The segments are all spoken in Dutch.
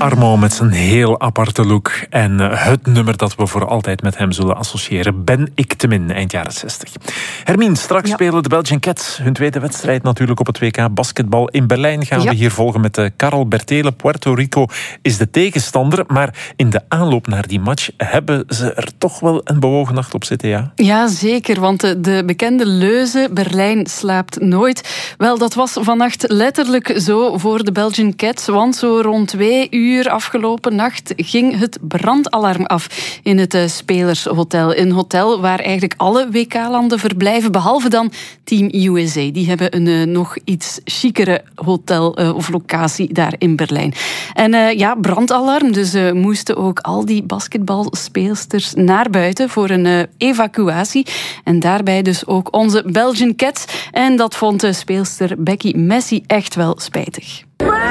Armo met zijn heel aparte look. En het nummer dat we voor altijd met hem zullen associëren. Ben ik te min, eind jaren 60. Hermine, straks spelen de Belgian Cats hun tweede wedstrijd natuurlijk op het WK basketbal in Berlijn. Gaan we hier volgen met Karel Bertele. Puerto Rico is de tegenstander. Maar in de aanloop naar die match hebben ze er toch wel een bewogen nacht op zitten, ja? Ja, zeker. Want de bekende leuze Berlijn slaapt nooit. Wel, dat was vannacht letterlijk zo voor de Belgian Cats. Want zo rond 2 uur afgelopen nacht ging het brandalarm af in het Spelershotel. Een hotel waar eigenlijk alle WK-landen verblijven, behalve dan Team USA. Die hebben een nog iets chicere hotel of locatie daar in Berlijn. En brandalarm, dus moesten ook al die basketbalspeelsters naar buiten voor een evacuatie. En daarbij dus ook onze Belgian Cats. En dat vond de speelster Becky Messi echt wel spijtig.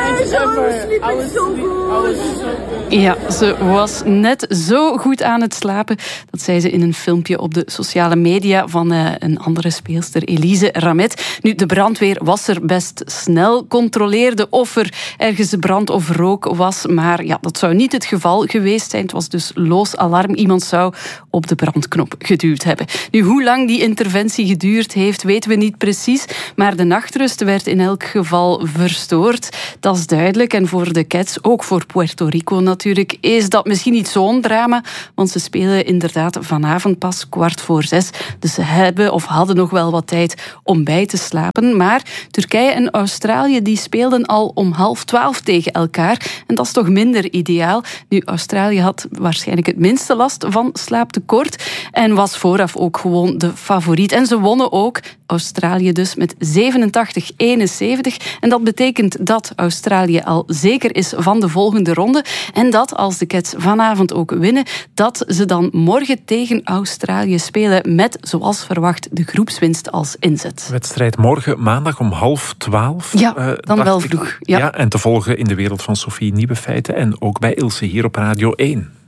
Ja, ze was net zo goed aan het slapen. Dat zei ze in een filmpje op de sociale media van een andere speelster, Elise Ramet. Nu, de brandweer was er best snel, controleerde of er ergens brand of rook was. Maar ja, dat zou niet het geval geweest zijn. Het was dus loos alarm. Iemand zou op de brandknop geduwd hebben. Nu, hoe lang die interventie geduurd heeft, weten we niet precies. Maar de nachtrust werd in elk geval verstoord. Dat is duidelijk. En voor de Cats, ook voor Puerto Rico natuurlijk, is dat misschien niet zo'n drama. Want ze spelen inderdaad vanavond pas 5:15. Dus ze hebben of hadden nog wel wat tijd om bij te slapen. Maar Turkije en Australië die speelden al om 11:30 tegen elkaar. En dat is toch minder ideaal. Nu, Australië had waarschijnlijk het minste last van slaaptekort. En was vooraf ook gewoon de favoriet. En ze wonnen ook, Australië dus, met 87-71. En dat betekent dat Australië al zeker is van de volgende ronde. En dat, als de Cats vanavond ook winnen, dat ze dan morgen tegen Australië spelen met, zoals verwacht, de groepswinst als inzet. Wedstrijd morgen, maandag om 11:30. Ja, dan wel vroeg. Ja, en te volgen in de wereld van Sophie Nieuwe Feiten en ook bij Ilse hier op Radio 1.